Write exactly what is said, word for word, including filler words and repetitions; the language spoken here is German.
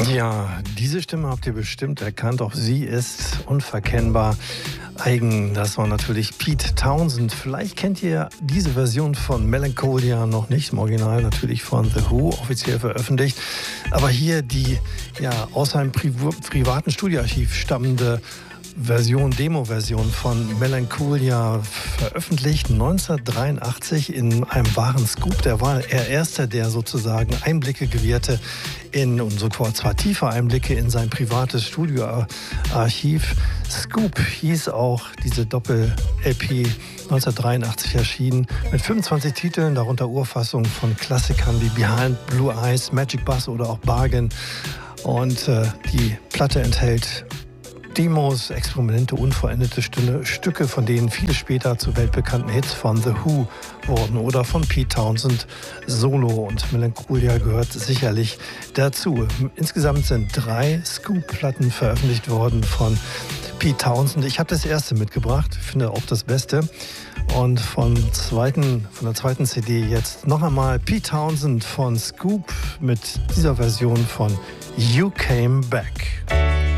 Ja, diese Stimme habt ihr bestimmt erkannt. Auch sie ist unverkennbar eigen. Das war natürlich Pete Townshend. Vielleicht kennt ihr diese Version von Melancholia noch nicht. Im Original natürlich von The Who, offiziell veröffentlicht. Aber hier die ja, aus seinem Pri privaten Studioarchiv stammende Version, Demo-Version von Melancholia, veröffentlicht neunzehnhundertdreiundachtzig in einem wahren Scoop. Der war er Erster, der sozusagen Einblicke gewährte in, und sogar zwar tiefe Einblicke in sein privates Studioarchiv. Scoop hieß auch diese Doppel-L P, neunzehnhundertdreiundachtzig erschienen, mit fünfundzwanzig Titeln, darunter Urfassungen von Klassikern wie Behind Blue Eyes, Magic Bus oder auch Bargain. Und äh, die Platte enthält Demos, Experimente, unvollendete Stücke, von denen viele später zu weltbekannten Hits von The Who wurden oder von Pete Townshend solo, und Melancholia gehört sicherlich dazu. Insgesamt sind drei Scoop-Platten veröffentlicht worden von Pete Townshend. Ich habe das erste mitgebracht, finde auch das Beste. Und von, zweiten, von der zweiten C D jetzt noch einmal Pete Townshend von Scoop mit dieser Version von You Came Back.